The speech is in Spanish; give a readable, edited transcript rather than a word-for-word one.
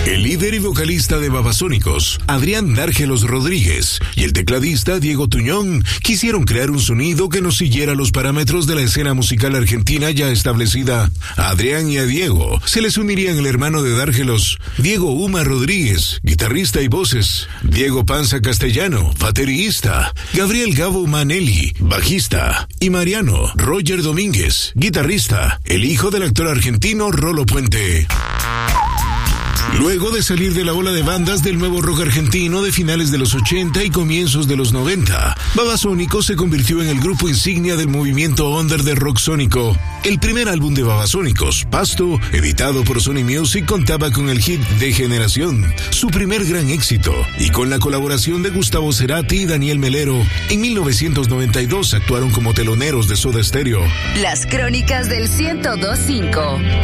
El líder y vocalista de Babasónicos, Adrián Dárgelos Rodríguez, y el tecladista Diego Tuñón quisieron crear un sonido que no siguiera los parámetros de la escena musical argentina ya establecida. A Adrián y a Diego se les unirían el hermano de Dárgelos, Diego Uma Rodríguez, guitarrista y voces, Diego Panza Castellano, baterista, Gabriel Gabo Manelli, bajista, y Mariano Roger Domínguez, guitarrista, el hijo del actor argentino Rolo Puente. Luego de salir de la ola de bandas del nuevo rock argentino de finales de los 80 y comienzos de los 90, Babasónicos se convirtió en el grupo insignia del movimiento under de rock sónico. El primer álbum de Babasónicos, Pasto, editado por Sony Music, contaba con el hit De Generación, su primer gran éxito, y con la colaboración de Gustavo Cerati y Daniel Melero. En 1992 actuaron como teloneros de Soda Stereo. Las crónicas del 102.5.